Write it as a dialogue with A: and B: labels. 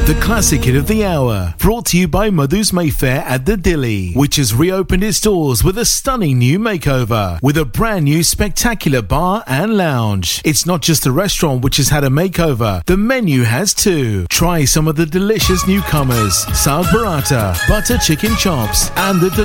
A: The classic hit of the hour, brought to you by Madhu's Mayfair at the Dilly, which has reopened its doors with a stunning new makeover, with a brand new spectacular bar and lounge. It's not just the restaurant which has had a makeover, the menu has too. Try some of the delicious newcomers, Saag Paratha, butter chicken chops, and the